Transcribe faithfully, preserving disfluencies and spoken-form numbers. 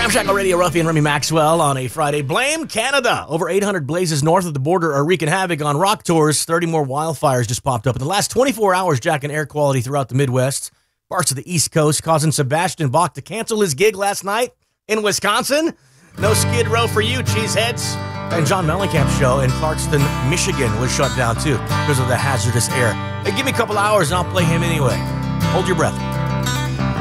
Ramshackle Radio, Ruffy and Remy Maxwell on a Friday. Blame Canada. Over eight hundred blazes north of the border are wreaking havoc on rock tours. thirty more wildfires just popped up in the last twenty-four hours, jacking air quality throughout the Midwest, parts of the East Coast, causing Sebastian Bach to cancel his gig last night in Wisconsin. No Skid Row for you, cheeseheads. And John Mellencamp's show in Clarkston, Michigan was shut down too because of the hazardous air. Hey, give me a couple hours and I'll play him anyway. Hold your breath.